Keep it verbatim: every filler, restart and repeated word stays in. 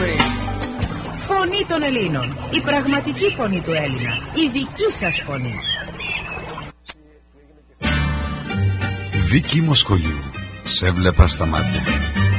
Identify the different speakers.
Speaker 1: Φωνή των Ελλήνων. Η πραγματική φωνή του Έλληνα. Η δική σας φωνή.
Speaker 2: Βίκη Μοσχολιού. Σε βλέπα στα μάτια.